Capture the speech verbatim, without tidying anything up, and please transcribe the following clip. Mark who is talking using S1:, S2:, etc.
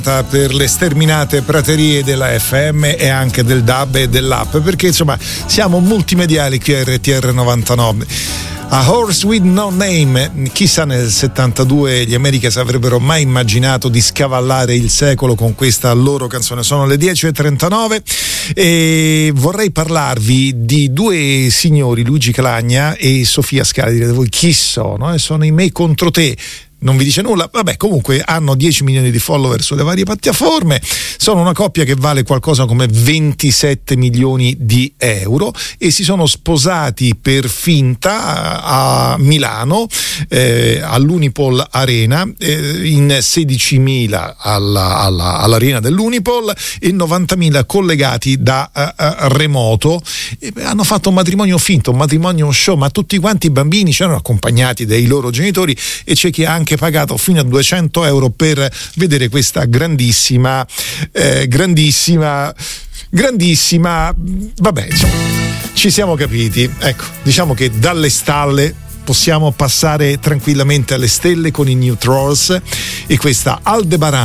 S1: per le sterminate praterie della F M e anche del D A B e dell'app, perché insomma siamo multimediali qui a R T R novantanove. A Horse with No Name, chissà nel settantadue gli Americas avrebbero mai immaginato di scavallare il secolo con questa loro canzone. Sono le dieci e trentanove e vorrei parlarvi di due signori, Luigi Calagna e Sofia Scala. Direte voi chi sono? Eh? Sono i Me contro te. Non vi dice nulla? Vabbè, comunque hanno dieci milioni di follower sulle varie piattaforme, sono una coppia che vale qualcosa come ventisette milioni di euro e si sono sposati per finta a Milano, eh, all'Unipol Arena, eh, in sedicimila alla, alla, all'arena dell'Unipol e novantamila collegati da uh, remoto. E hanno fatto un matrimonio finto, un matrimonio show, ma tutti quanti i bambini c'erano accompagnati dai loro genitori e c'è chi ha anche pagato fino a duecento euro per vedere questa grandissima eh, grandissima grandissima vabbè, insomma, ci siamo capiti. Ecco, diciamo che dalle stalle possiamo passare tranquillamente alle stelle con i New Trolls e questa Aldebaran